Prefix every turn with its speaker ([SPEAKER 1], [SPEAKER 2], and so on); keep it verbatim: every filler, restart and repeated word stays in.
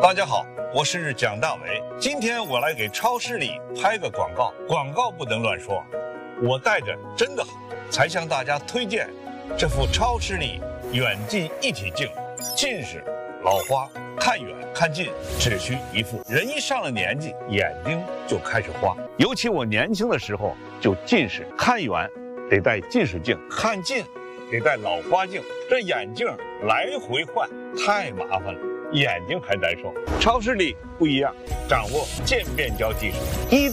[SPEAKER 1] 大家好，我是蒋大为。今天我来给超视力拍个广告，广告不能乱说，我戴着真的好，才向大家推荐这副超视力远近一体镜。近视、老花，看远看近只需一副。人一上了年纪，眼睛就开始花，尤其我年轻的时候就近视，看远得戴近视镜，看近得戴老花镜，这眼镜来回换太麻烦了，眼睛还难受。超视力不一样，掌握渐变焦技术，一